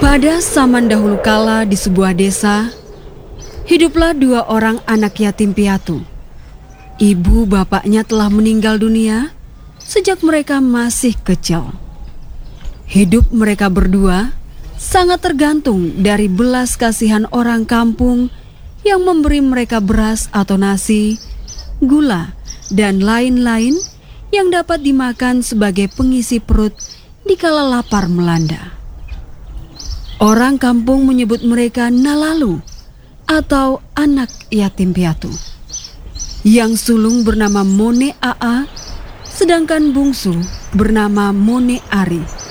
Pada zaman dahulu kala di sebuah desa, hiduplah dua orang anak yatim piatu. Ibu bapaknya telah meninggal dunia sejak mereka masih kecil. Hidup mereka berdua sangat tergantung dari belas kasihan orang kampung yang memberi mereka beras atau nasi, gula, dan lain-lain yang dapat dimakan sebagai pengisi perut dikala lapar melanda. Orang kampung menyebut mereka Nalalu atau anak yatim piatu. Yang sulung bernama Mone Aa, sedangkan bungsu bernama Mone Ari.